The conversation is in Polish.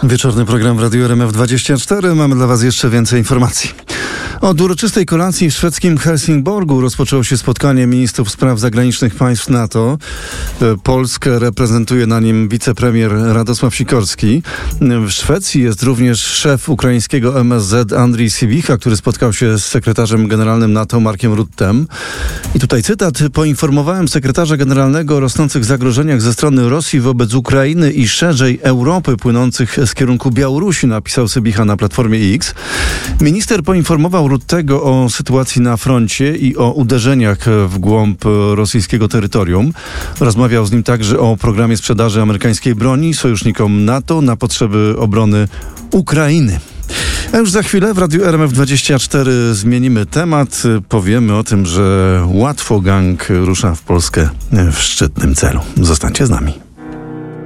Wieczorny program w Radiu RMF24. Mamy dla Was jeszcze więcej informacji. Od uroczystej kolacji w szwedzkim Helsingborgu rozpoczęło się spotkanie ministrów spraw zagranicznych państw NATO. Polskę reprezentuje na nim wicepremier Radosław Sikorski. W Szwecji jest również szef ukraińskiego MSZ Andrii Sybiha, który spotkał się z sekretarzem generalnym NATO Markiem Ruttem. I tutaj cytat. Poinformowałem sekretarza generalnego o rosnących zagrożeniach ze strony Rosji wobec Ukrainy i szerzej Europy płynących z kierunku Białorusi, napisał Sybiha na Platformie X. Minister poinformował Ruttego o sytuacji na froncie i o uderzeniach w głąb rosyjskiego terytorium. Rozmawiał z nim także o programie sprzedaży amerykańskiej broni sojusznikom NATO na potrzeby obrony Ukrainy. A już za chwilę w Radiu RMF24 zmienimy temat. Powiemy o tym, że Łatwogang rusza w Polskę w szczytnym celu. Zostańcie z nami.